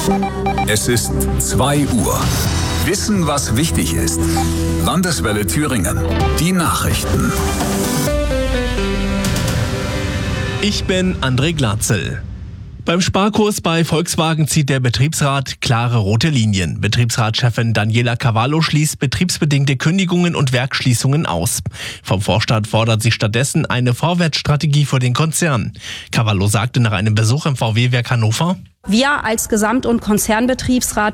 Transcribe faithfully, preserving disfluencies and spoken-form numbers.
Es ist zwei Uhr. Wissen, was wichtig ist. Landeswelle Thüringen. Die Nachrichten. Ich bin André Glatzel. Beim Sparkurs bei Volkswagen zieht der Betriebsrat klare rote Linien. Betriebsratschefin Daniela Cavallo schließt betriebsbedingte Kündigungen und Werksschließungen aus. Vom Vorstand fordert sie stattdessen eine Vorwärtsstrategie für den Konzern. Cavallo sagte nach einem Besuch im V W-Werk Hannover: Wir als Gesamt- und Konzernbetriebsrat